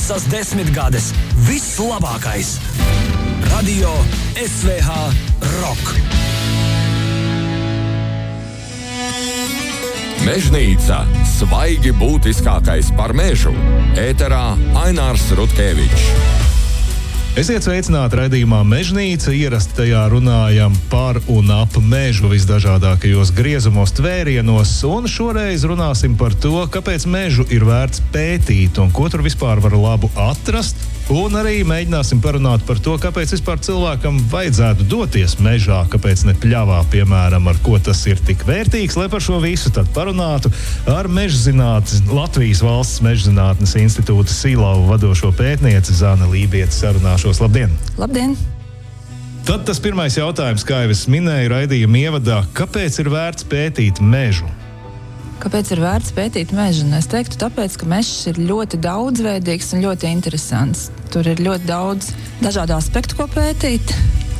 Klusas desmitgades. Viss labākais. Radio SVH Rock. Mežnīca. Svaigi būtiskākais par mežu. Ēterā Ainārs Rutkevičs. Esiet sveicināti raidījumā Mežnīca. Ierasti tajā runājam par un ap mežu visdažādākajos griezumos, tvērienos, un šoreiz runāsim par to, kāpēc mežu ir vērts pētīt un ko tur vispār var labu atrast. Un arī mēģināsim parunāt par to, kāpēc vispār cilvēkam vajadzētu doties mežā, kāpēc ne pļavā, piemēram, ar ko tas ir tik vērtīgs. Lai par šo visu tad parunātu ar mežzinātnes, Latvijas Valsts Mežzinātnes institūta Silavu vadošo pētnieci Zane Lībieti sarunāšos. Labdien! Labdien! Tad tas pirmais jautājums, kā jau es minēju raidījuma ievadā, kāpēc ir vērts pētīt mežu? Kāpēc ir vērts pētīt mežu? Es teiktu, tāpēc, ka mežs ir ļoti daudzveidīgs un ļoti interesants. Tur ir ļoti daudz dažādu aspektu, ko pētīt.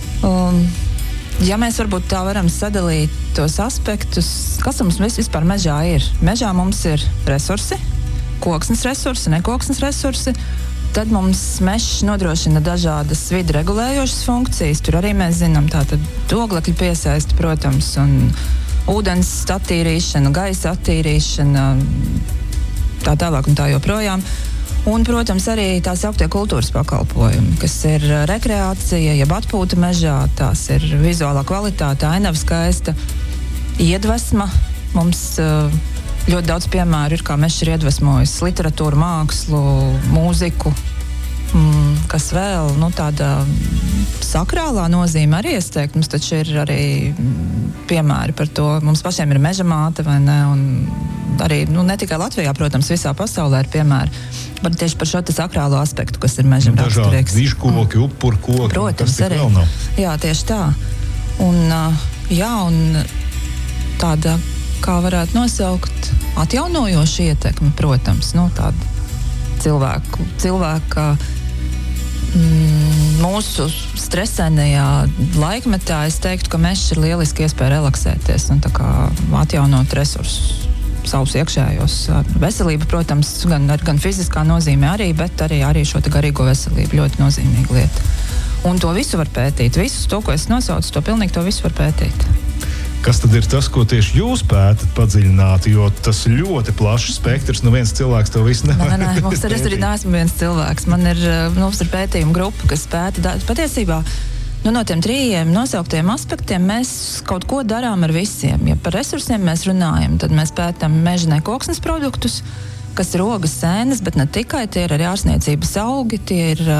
Ja mēs varbūt tā varam sadalīt tos aspektus, kas mums vispār mežā ir? Mežā mums ir resursi, koksnes resursi, nekoksnes resursi. Tad mums mežs nodrošina dažādas vidi regulējošas funkcijas. Tur arī mēs zinām tātad oglekļa piesaisti, protams, un ūdens attīrīšana, gaisa attīrīšana, tā tālāk un tā joprojām. Un, protams, arī tās augtie kultūras pakalpojumi, kas ir rekreācija, jeb atpūta mežā, tās ir vizuālā kvalitāte, ainava skaista, iedvesma. Mums ļoti daudz piemēru ir, kā mežs ir iedvesmojis literatūru, mākslu, mūziku, kas vēl, tāda sakrālā nozīme arī es teiktu. Mums taču ir arī piemēri par to. Mums pašiem ir meža māte, vai ne? Un arī, ne tikai Latvijā, protams, visā pasaulē ir piemēri. Tieši par šo sakrālo aspektu, kas ir mežam raksturīgs. Dažādi vižkoki, upurkoki. Protams, arī. Jā, tieši tā. Un tāda, kā varētu nosaukt, atjaunojoša ietekme, protams, tāda cilvēka mūsu stresainajā laikmetā es teiktu, ka mežs ir lieliski iespēja relaksēties un tā kā atjaunot resursus savus iekšējos. Veselība, protams, gan fiziskā nozīmē arī, bet arī šo garīgo veselību ļoti nozīmīga lieta. Un to visu var pētīt. Visu to, ko es nosaucu, to visu var pētīt. Kas tad ir tas, ko tieši jūs pētat padziļināti, jo tas ļoti plašs spektrs, viens cilvēks to visu nevar Nē, mums arī neesmu viens cilvēks. Mums ir pētījuma grupa, kas pēta patiesībā no tiem 3 nosauktiem aspektiem mēs kaut ko darām ar visiem. Ja par resursiem mēs runājam, tad mēs pētam meža nekoksnes produktus, kas ir ogas, sēnes, bet ne tikai, tie ir arī ārsniecības augi, tie ir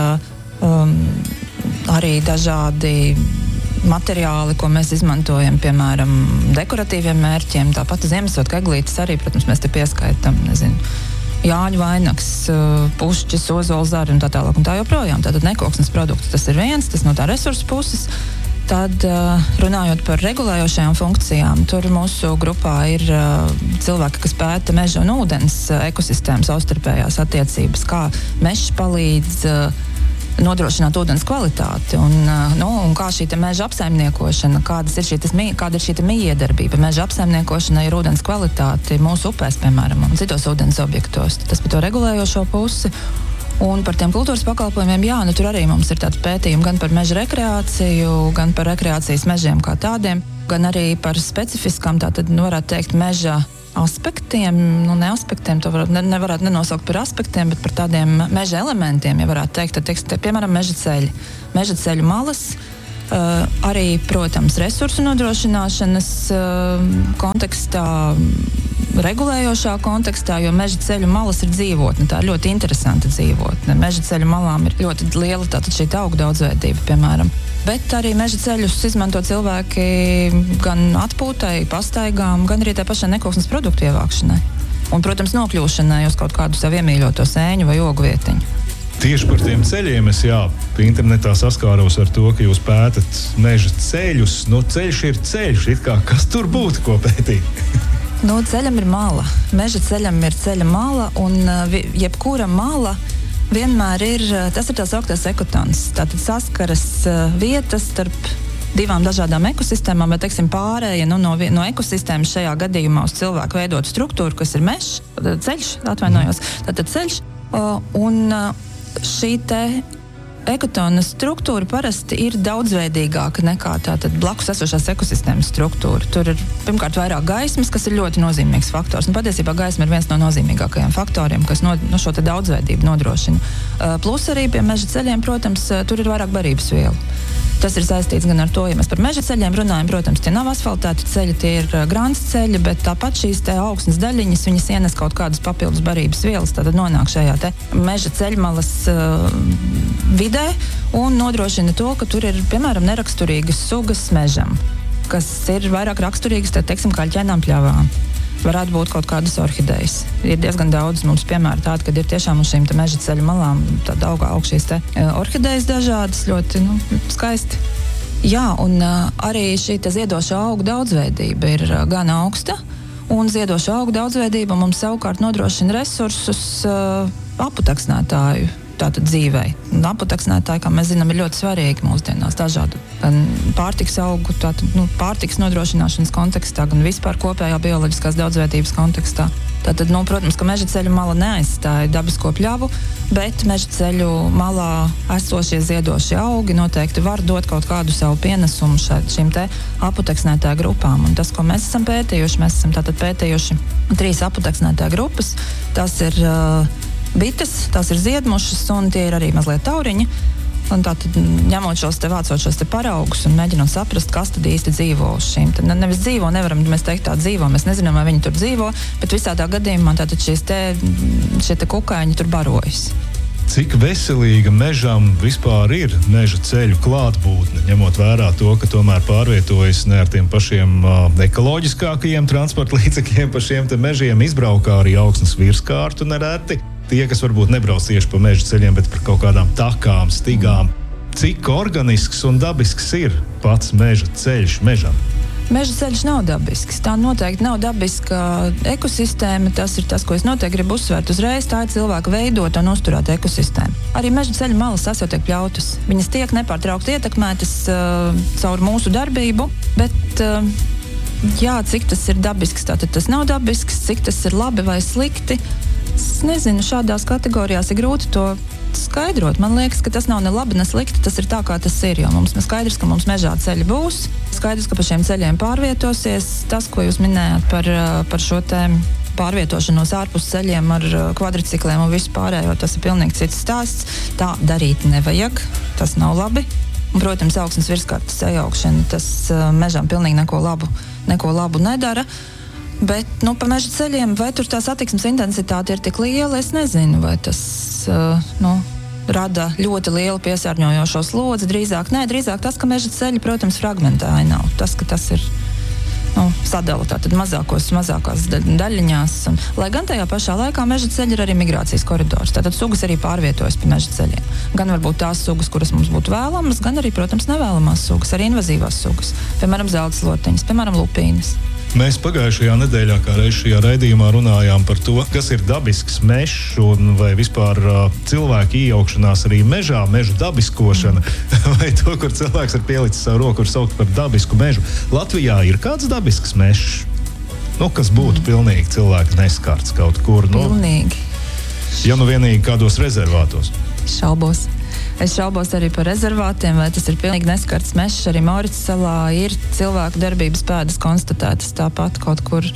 arī dažādi materiāli, ko mēs izmantojam, piemēram, dekoratīviem mērķiem. Tāpat Ziemassvētku eglītes arī, protams, mēs te pieskaitam, Jāņu vainags, pušķis, ozolzari un tā tālāk un tā joprojām. Tātad nekoksnes produkti, tas ir viens, tas no tā resursu puses. Tad, runājot par regulējošajām funkcijām, tur mūsu grupā ir cilvēki, kas pēta meža un ūdens ekosistēmas savstarpējās attiecības, kā mežs palīdz nodrošināt ūdens kvalitāti un kā šī meža apsaimniekošana, kāda ir šī mijiedarbība. Meža apsaimniekošana ir ūdens kvalitāte mūsu upēs, piemēram, un citos ūdens objektos. Tas par to regulējošo pusi. Un par tiem kultūras pakalpojumiem, tur arī mums ir tāds pētījumi gan par meža rekreāciju, gan par rekreācijas mežiem kā tādiem, gan arī par specifiskām, tātad varētu teikt, meža aspektiem, ne aspektiem, to nevarētu nenosaukt par aspektiem, bet par tādiem meža elementiem, ja varētu teikt, tad, piemēram, meža ceļi. Meža ceļu malas, arī, protams, resursu nodrošināšanas kontekstā, regulējošā kontekstā, jo meža ceļu malas ir dzīvotne, tā ir ļoti interesanta dzīvotne. Meža ceļu malām ir ļoti liela tātad šī augu daudzveidība, piemēram. Bet arī meža ceļus izmanto cilvēki gan atpūtai, pastaigām, gan arī tā pašai nekoksnes produktu ievākšanai. Un, protams, nokļūšanai uz kaut kādu savu iemīļoto sēņu vai ogu vietiņu. Tieši par tiem ceļiem es internetā saskāros ar to, ka jūs pētat meža ceļus. Ceļš ir ceļš, kas tur būtu, ko pētīt? Ceļam ir mala. Meža ceļam ir ceļa mala, un jebkura mala vienmēr ir, tas ir tās augtais ekotons. Tātad saskaras vietas starp 2 dažādām ekosistēmām, vai, teiksim, pārēja no ekosistēmas šajā gadījumā uz cilvēku veidotu struktūru, kas ir mežs, ceļš, atvainojos, tātad ceļš, un šī te ekotona struktūra parasti ir daudzveidīgāka nekā tātad blakus esošās ekosistēmas struktūra. Tur ir pirmkārt vairāk gaismas, kas ir ļoti nozīmīgs faktors. Un patiesībā gaisma ir viens no nozīmīgākajiem faktoriem, kas šo te daudzveidību nodrošina. Plus arī pie meža ceļiem, protams, tur ir vairāk barības vielu. Tas ir saistīts gan ar to, ja mēs par meža ceļiem runājam, protams, tie nav asfaltēti ceļi, tie ir grāns ceļi, bet tāpat šīs te augsnes daļiņas, viņas ienes kaut kādas papildus barības vielas, tātad nonāk šajā te meža ceļmalas vidē un nodrošina to, ka tur ir, piemēram, neraksturīgas sugas mežam, kas ir vairāk raksturīgas, teiksim, kaļķainām pļavām. Varētu būt kaut kādas orhidejas. Ir diezgan daudz mums piemēri tādi, kad ir tiešām uz šīm te meža ceļu malām tāda aug šīs te orhidejas dažādas, ļoti skaisti. Jā, un arī šī te ziedošā augu daudzveidība ir gan augsta, un ziedošā augu daudzveidība mums savukārt nodrošina resursus aputeksnētāju tātad dzīvei. Aputeksnētāji, kā mēs zinām, ir ļoti svarīgi mūsdienās dažādu gan pārtiks augu, tātad, pārtiks nodrošināšanas kontekstā, gan vispār kopējā bioloģiskās daudzveidības kontekstā. Tātad, protams, ka meža ceļu mala neaizstāja dabisko pļavu, bet meža ceļu malā esošie ziedošie augi noteikti var dot kaut kādu savu pienesumu šīm te aputeksnētāju grupām. Un tas, ko mēs esam pētījuši, mēs esam tātad pētījuši 3 aputeksnētāju grupas. Tas ir bites, tās ir ziedmušas, un tie ir arī mazliet tauriņi. Un tātad, ņemot vācot šos te paraugus un mēģinot saprast, kas tad īsti dzīvo uz šīm. Tad nevis dzīvo, nevaram mēs teikt tā dzīvo, mēs nezinām, vai viņi tur dzīvo, bet visā tā gadījumā tātad šie te kukaiņi tur barojas. Cik veselīga mežam vispār ir meža ceļu klātbūtne, ņemot vērā to, ka tomēr pārvietojas ne ar tiem pašiem ekoloģiskākajiem transporta līdzekļiem pa šiem te mežiem, izbraukā arī augsnes virskārtu nereti. Tie, kas varbūt nebrauc tieši pa meža ceļiem, bet par kaut kādām takām, stigām. Cik organisks un dabisks ir pats meža ceļš mežam? Meža ceļš nav dabisks. Tā noteikti nav dabiska ekosistēma. Tas ir tas, ko es noteikti gribu uzsvērt uzreiz. Tā ir cilvēka veidota un uzturēta ekosistēma. Arī meža ceļa malas tiek pļautas. Viņas tiek nepārtraukti ietekmētas caur mūsu darbību, bet jā, cik tas ir dabisks, tātad tas nav dabisks, cik tas ir labi vai slikti. Es nezinu, šādās kategorijās ir grūti to skaidrot. Man liekas, ka tas nav ne labi, ne slikti, tas ir tā, kā tas ir, jo mums skaidrs, ka mums mežā ceļi būs, skaidrs, ka pa šiem ceļiem pārvietosies. Tas, ko jūs minējāt par šo te pārvietošanos ārpus ceļiem ar kvadricikliem un visu pārējo, tas ir pilnīgi cits stāsts. Tā darīt nevajag, tas nav labi. Un, protams, augsnes virskārtas sajaukšana, tas mežam pilnīgi neko labu nedara. Bet, pa meža ceļiem, vai tur tā satiksmes intensitāte ir tik liela, es nezinu, vai tas, rada ļoti lielu piesārņojošo slodzi. Drīzāk tas, ka meža ceļi, protams, fragmentē ainavu. Tas, ka tas ir, sadala tātad mazākās daļiņās. Lai gan tajā pašā laikā meža ceļi ir arī migrācijas koridors. Tātad sugas arī pārvietojas pa meža ceļiem. Gan varbūt tās sugas, kuras mums būtu vēlamas, gan arī, protams, nevēlamās sugas, arī invazīvās sugas. Piemēram, zelta slotiņas, piemēram, lupīnas. Mēs pagājušajā nedēļā, kā reiz šajā raidījumā, runājām par to, kas ir dabisks mežs un vai vispār cilvēku iejaukšanās arī mežā, mežu dabiskošana, vai to, kur cilvēks ir pielicis savu roku, kur saukt par dabisku mežu. Latvijā ir kāds dabisks mežs, kas būtu pilnīgi cilvēku neskarts kaut kur? Pilnīgi. Ja vienīgi kādos rezervātos? Šaubos. Es šaubos arī par rezervātiem, vai tas ir pilnīgi neskarts mežs. Arī Mauricas salā ir cilvēku darbības pēdas konstatētas tāpat kaut kur.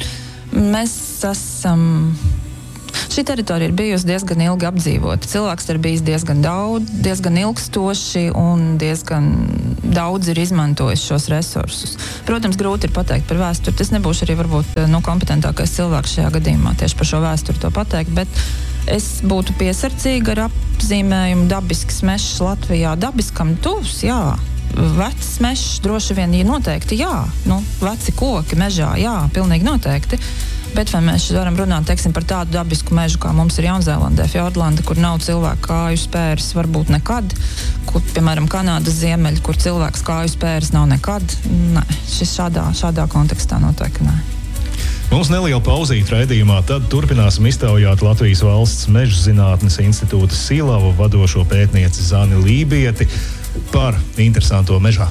Šī teritorija ir bijusi diezgan ilgi apdzīvota. Cilvēks ir bijis diezgan daudz, diezgan ilgstoši un diezgan daudz ir izmantojis šos resursus. Protams, grūti ir pateikt par vēsturi. Tas nebūs arī varbūt kompetentākais cilvēks šajā gadījumā tieši par šo vēsturi to pateikt, bet es būtu piesardzīga ar apzīmējumu dabisks mežs Latvijā. Dabiskam tuvs, jā. Vecs mežs droši vien noteikti, jā. Veci koki mežā, jā, pilnīgi noteikti. Bet vai mēs varam runāt, teiksim, par tādu dabisku mežu, kā mums ir Jaunzēlandē, Fjordlanda, kur nav cilvēku kāju spēris varbūt nekad, kur, piemēram, Kanādas ziemeļi, kur cilvēks kāju spēris nav nekad? Nē, šis šādā kontekstā noteikti nē. Mums neliela pauzīte raidījumā, tad turpināsim iztaujāt Latvijas Valsts Meža zinātnes institūta Silavu vadošo pētnieci Zani Lībieti par interesanto mežā.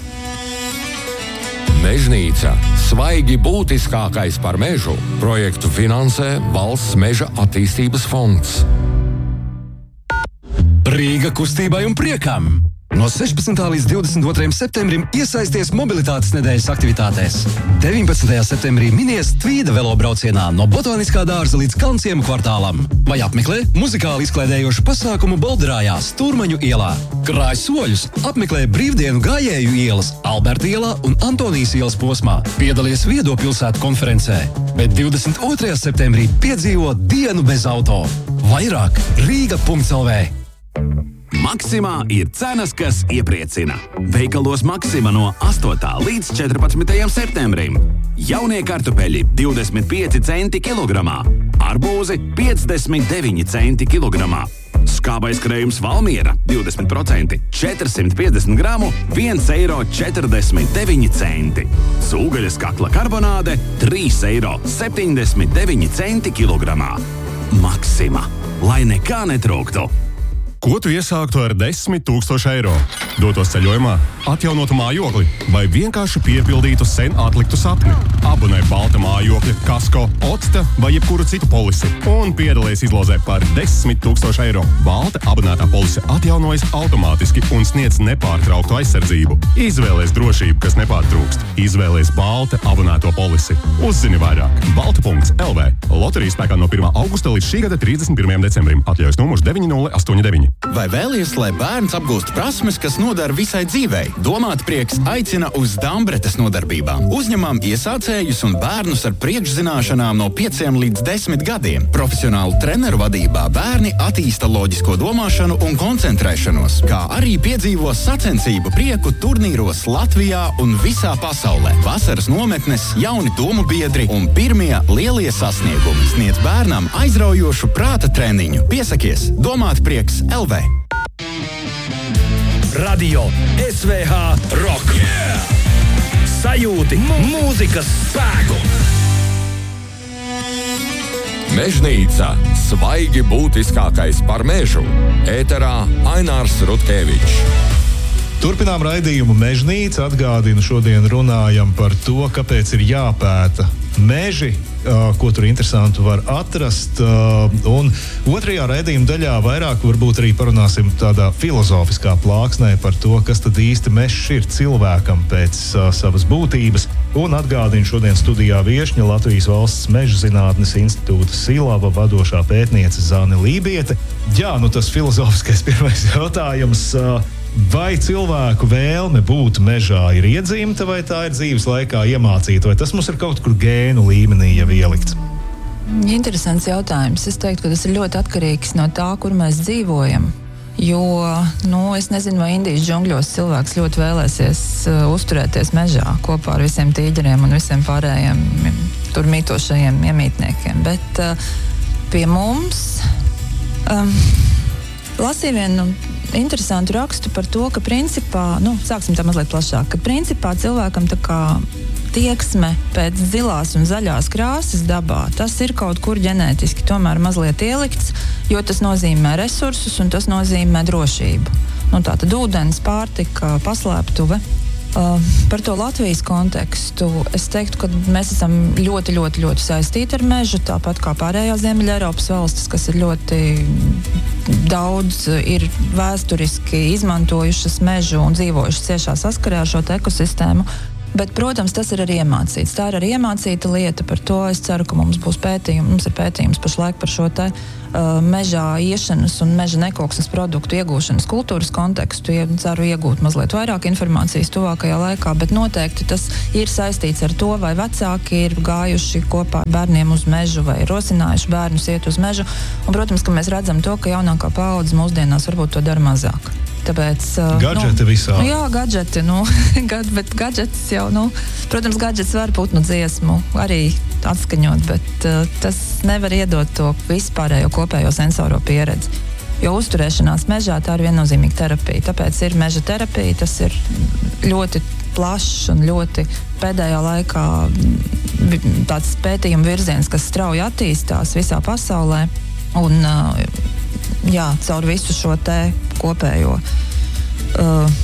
Mežnīca – svaigi būtiskākais par mežu. Projektu finansē Valsts meža attīstības fonds. Rīgas Rīga kustībai un priekam! No 16. līdz 22. septembrim iesaisties mobilitātes nedēļas aktivitātēs. 19. septembrī minies Tvīda velobraucienā no Botaniskā dārza līdz Kalnciemu kvartālam. Vai apmeklē muzikāli izklaidējošu pasākumu Bolderājā Stūrmaņu ielā. Krāj soļus, apmeklē brīvdienu gājēju ielas Alberta ielā un Antonijas ielas posmā. Piedalies Viedo pilsētu konferencē. Bet 22. septembrī piedzīvo dienu bez auto. Vairāk Rīga.lv. Maksimā ir cenas, kas iepriecina. Veikalos Maksima no 8. līdz 14. septembrim. Jaunie kartupeļi 25 centi kilogramā. Arbūzi 59 centi kilogramā. Skābais krējums Valmiera 20%, 450 gramu, 1,49 eiro. Sūgaļas kakla karbonāde 3,79 eiro kilogramā. Maksima, lai nekā netrūktu. Ko tu iesāktu ar 10 000 eiro? Dotos ceļojumā, atjaunotu mājokli vai vienkārši piepildītu sen atliktu sapni? Abonē balta mājokļa, kasko, octa vai jebkuru citu polisi un piedalies izlozē par 10 000 eiro. Balta abonētā polise atjaunojas automātiski un sniedz nepārtrauktu aizsardzību. Izvēlies drošību, kas nepārtrūkst. Izvēlies balta abonēto polisi. Uzzini vairāk. Balta.lv. Loterija spēkā no 1. augusta līdz šī gada 31. decembrim. Atļaujas numurs 9089. Vai vēlies, lai bērns apgūst prasmes, kas noder visai dzīvei? Domāt prieks aicina uz Dambretes nodarbībām. Uzņemam iesācējus un bērnus ar priekšzināšanām no 5 līdz 10 gadiem. Profesionālu treneru vadībā bērni attīsta loģisko domāšanu un koncentrēšanos, kā arī piedzīvo sacensību prieku turnīros Latvijā un visā pasaulē. Vasaras nometnes, jauni domu biedri un pirmie lielie sasniegumi sniedz bērnam aizraujošu prāta treniņu. Piesakies Domāt prieks LV. Radio SVH Rock. Yeah! Sajūti mūzikas spēku. Mežnīca – svaigi būtiskākais par mežu. Ēterā Ainārs Rutkevičs. Turpinām raidījumu Mežnīca. Atgādinu, šodien runājam par to, kāpēc ir jāpēta meži, ko tur interesantu var atrast. Un otrajā raidījuma daļā vairāk varbūt arī parunāsim tādā filozofiskā plāksnē par to, kas tad īsti mežs ir cilvēkam pēc savas būtības. Un atgādinu, šodien studijā viešņa Latvijas Valsts Meža zinātnes institūta Silava vadošā pētniece Zane Lībiete. Jā, tas filozofiskais pirmais jautājums. Vai cilvēku vēlme būt mežā ir iedzimta, vai tā ir dzīves laikā iemācīta, vai tas mums ir kaut kur gēnu līmenī jau ielikts? Interesants jautājums. Es teiktu, ka tas ir ļoti atkarīgs no tā, kur mēs dzīvojam. Jo, es nezinu, vai Indijas džungļos cilvēks ļoti vēlēsies uzturēties mežā kopā ar visiem tīģeriem un visiem pārējiem tur mītošajiem iemītniekiem. Bet pie mums lasīju vienu interesantu rakstu par to, ka principā, sāksim tā mazliet plašāk, ka principā cilvēkam tā kā tieksme pēc zilās un zaļās krāsas dabā, tas ir kaut kur ģenētiski tomēr mazliet ielikts, jo tas nozīmē resursus un tas nozīmē drošību. Tātad ūdens, pārtika, paslēptuve. Par to Latvijas kontekstu es teiktu, ka mēs esam ļoti, ļoti, ļoti saistīti ar mežu, tāpat kā pārējā Ziemeļa Eiropas valstis, kas ir ļoti daudz ir vēsturiski izmantojušas mežu un dzīvojušas ciešā saskarē ar šo ekosistēmu. Bet, protams, tas ir arī iemācīts. Tā ir arī iemācīta lieta par to. Es ceru, ka mums būs pētījums. Mums ir pētījums pašlaik par šo mežā iešanas un meža nekoksnes produktu iegūšanas kultūras kontekstu. Ceru iegūt mazliet vairāk informācijas tuvākajā laikā, bet noteikti tas ir saistīts ar to, vai vecāki ir gājuši kopā ar bērniem uz mežu vai rosinājuši bērnus iet uz mežu. Un, protams, ka mēs redzam to, ka jaunākā paudze mūsdienās varbūt to dara mazāk. Tāpēc, gadžeti visā. Jā, gadžeti, bet gadžets jau, protams, gadžets var putnu dziesmu arī atskaņot, bet tas nevar iedot to vispārējo kopējo sensoro pieredzi. Jo uzturēšanās mežā tā ir viennozīmīga terapija. Tāpēc ir meža terapija, tas ir ļoti plašs un ļoti pēdējā laikā tāds pētījuma virziens, kas strauji attīstās visā pasaulē. Un, caur visu šo te kopējo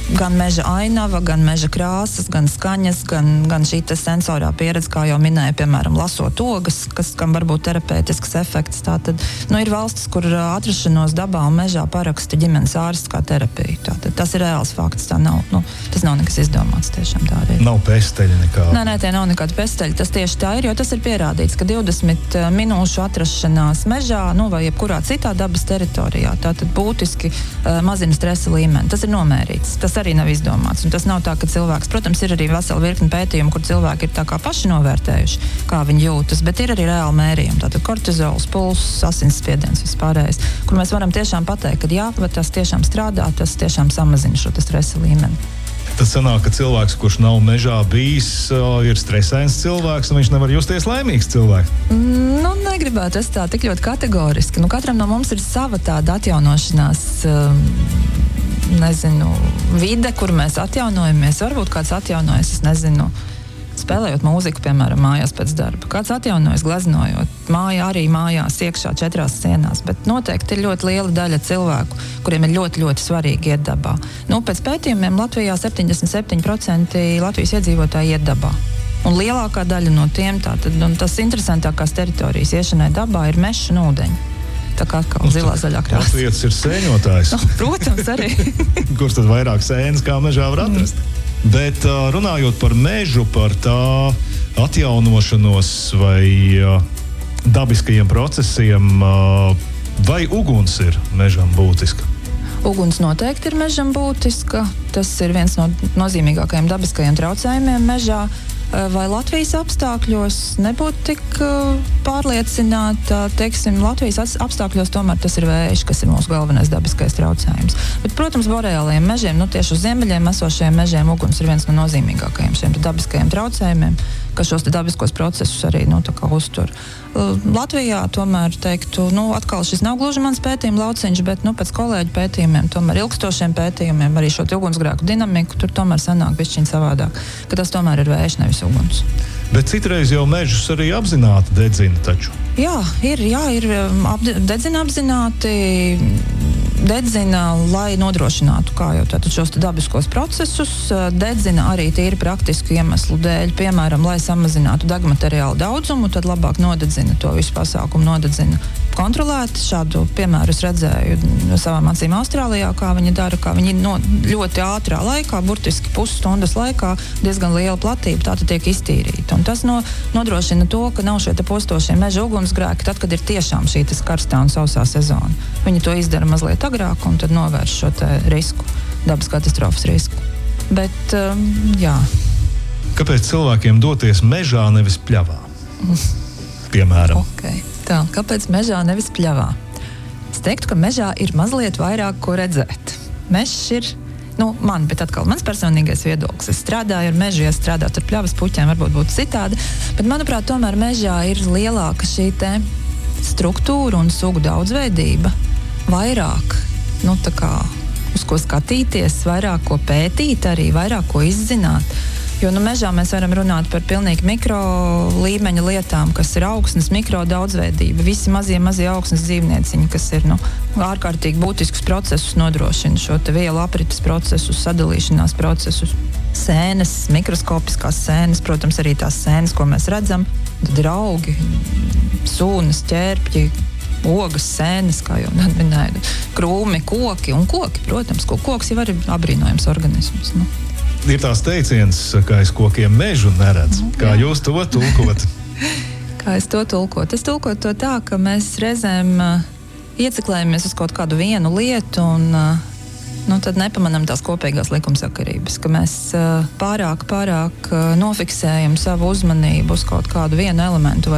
gan meža ainava, gan meža krāsas, gan skaņas, gan šī sensorā pieredze, kā jau minēja, piemēram, lasot ogas, kam varbūt terapeitisks efekts. Tātad, ir valstis, kur atrašanos dabā un mežā paraksta ģimenes ārsts kā terapiju. Tātad, tas ir reāls fakts, tas nav nekas izdomāts, tiešām tā arī. Nav pesteļi nekā. Nē, tie nav nekādi pesteļi, tas tieši tā ir, jo tas ir pierādīts, ka 20 minūšu atrašanās mežā, vai jebkurā citā dabas teritorijā, tātad būtiski mazina stresa līmeni. Tas ir nomērīts. Tas arī nav izdomāts. Un tas nav tā, ka cilvēks, protams, ir arī vesela virkni pētījumu, kur cilvēki ir tā kā paši novērtējuši, kā viņi jūtas, bet ir arī reāli mērījumi. Tātad kortizols, pulss, asinsspiediens, vispārējais, kur mēs varam tiešām pateikt, ka jā, bet tas tiešām strādā, tas tiešām samazina šo stresa līmeni. Tas sanāk, ka cilvēks, kurš nav mežā bijis, ir stresains cilvēks, un viņš nevar justies laimīgs cilvēks. Negribētu es tā tik ļoti kategoriski. Katram no mums ir sava tāda atjaunošanās, vide, kur mēs atjaunojamies. Varbūt kāds atjaunojas, spēlējot mūziku, piemēram, mājās pēc darba. Kāds atjaunojas gleznojot. Mājās iekšā 4 sienās. Bet noteikti ir ļoti liela daļa cilvēku, kuriem ir ļoti, ļoti svarīgi iet dabā. Pēc pētījumiem Latvijā 77% Latvijas iedzīvotāji iet dabā. Un lielākā daļa no tiem, tas interesantākās teritorijas iešanai dabā ir mežs un ūdeņi. Tā kā atkal zilā zaļā krāsa. Latvijas ir sēņotājs. Protams, arī. Kurš tad vairāk sēnes kā mežā var atrast? Bet runājot par mežu, par tā atjaunošanos vai dabiskajiem procesiem, vai uguns ir mežam būtiska? Uguns noteikti ir mežam būtiska. Tas ir viens no nozīmīgākajiem dabiskajiem traucējumiem mežā. Vai Latvijas apstākļos nebūtu tik pārliecināta, Latvijas apstākļos tomēr tas ir vējš, kas ir mūsu galvenais dabiskais traucējums. Bet, protams, boreālajiem mežiem, tieši uz ziemeļiem esošajiem mežiem uguns ir viens no nozīmīgākajiem šiem dabiskajiem traucējumiem, kas šos dabiskos procesus arī uztur. Latvijā tomēr teiktu, atkal šis nav gluži mans pētījuma lauciņš, bet pēc kolēģu pētījumiem, tomēr ilgstošiem pētījumiem, arī šo ugunsgrēku dinamiku, tur tomēr sanāk bišķiņ savādāk, ka tas tomēr ir vējš, nevis uguns. Bet citreiz jau mežus arī apzināti dedzina taču. Jā, dedzina apzināti, lai nodrošinātu, kā jau tātad šos dabiskos procesus, dedzina arī tīri praktisku iemeslu dēļ, piemēram, lai samazinātu degmateriālu daudzumu, tad labāk nodedzina to visu pasākumu, nodedzina kontrolēti. Šādu piemēru es redzēju savām acīm Austrālijā, kā viņi dara, kā viņi ļoti ātrā laikā, burtiski pusstundas laikā, diezgan liela platība tātad tiek iztīrīta. Un tas nodrošina to, ka nav šie postošie meža ugunsgrēki, tad, kad ir tiešām šī karstā un sausā sezona. Viņi to izdara mazliet agrāk un tad novērš šo risku, dabas katastrofas risku. Bet, jā. Kāpēc cilvēkiem doties mežā nevis pļavā? Piemēram. Okay. Tā, kāpēc mežā nevis pļavā? Es teiktu, ka mežā ir mazliet vairāk ko redzēt. Mežs ir, bet atkal mans personīgais viedoklis. Es strādāju ar mežu, ja strādātu ar pļavas puķiem, varbūt būtu citādi. Bet, manuprāt, tomēr mežā ir lielāka šī struktūra un sugu daudzveidība. Vairāk, uz ko skatīties, vairāk ko pētīt arī, vairāk ko izzināt. Jo mežā mēs varam runāt par pilnīgi mikro līmeņa lietām, kas ir augsnes, mikro daudzveidība, visi mazie augsnes dzīvnieciņi, kas ir ārkārtīgi būtiskus procesus nodrošina, šo vielu aprites procesus, sadalīšanās procesus, sēnes, mikroskopiskās sēnes, protams, arī tās sēnes, ko mēs redzam, tad ir augi, sūnas, ķērpji, ogas, sēnes, kā jau minēju, krūmi, koki, protams, koks jau arī abrīnojams organisms. Ir tās teiciens, ka aiz kokiem mežu neredz. Kā jūs to tulkot? Kā es to tulkotu? Es tulkotu to tā, ka mēs reizēm ieciklējamies uz kaut kādu vienu lietu un tad nepamanām tās kopīgās likumsakarības, ka mēs pārāk nofiksējam savu uzmanību uz kaut kādu vienu elementu